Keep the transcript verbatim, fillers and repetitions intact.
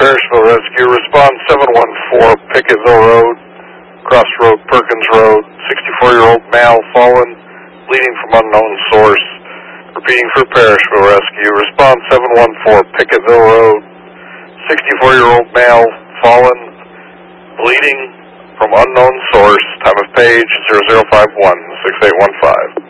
Parrishville Rescue. Respond seven one four, Picketville Road, Crossroad, Perkins Road. sixty-four-year-old male fallen, bleeding from unknown source. Repeating for Parrishville Rescue. Respond seven one four, Picketville Road, sixty-four-year-old male fallen, bleeding from unknown source. Time of page zero zero five one, six eight one five.